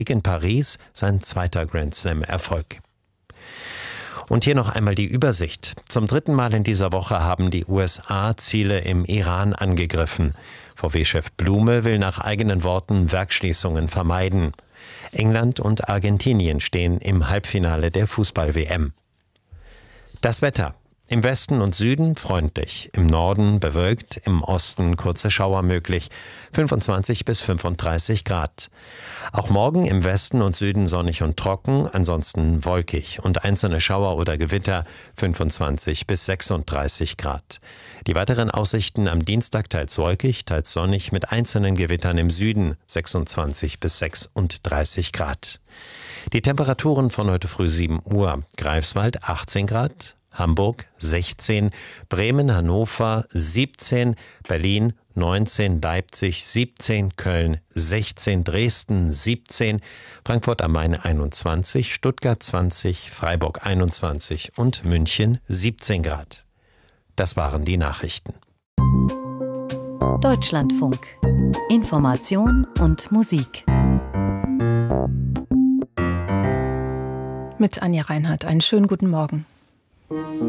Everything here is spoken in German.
in Paris sein zweiter Grand Slam-Erfolg. Und hier noch einmal die Übersicht. Zum 3. Mal in dieser Woche haben die USA Ziele im Iran angegriffen. VW-Chef Blume will nach eigenen Worten Werksschließungen vermeiden. England und Argentinien stehen im Halbfinale der Fußball-WM. Das Wetter. Im Westen und Süden freundlich, im Norden bewölkt, im Osten kurze Schauer möglich, 25 bis 35 Grad. Auch morgen im Westen und Süden sonnig und trocken, ansonsten wolkig und einzelne Schauer oder Gewitter, 25 bis 36 Grad. Die weiteren Aussichten am Dienstag teils wolkig, teils sonnig mit einzelnen Gewittern im Süden, 26 bis 36 Grad. Die Temperaturen von heute früh 7 Uhr, Greifswald 18 Grad, Hamburg 16, Bremen, Hannover 17, Berlin 19, Leipzig 17, Köln 16, Dresden 17, Frankfurt am Main 21, Stuttgart 20, Freiburg 21 und München 17 Grad. Das waren die Nachrichten. Deutschlandfunk. Information und Musik. Mit Anja Reinhardt. Einen schönen guten Morgen.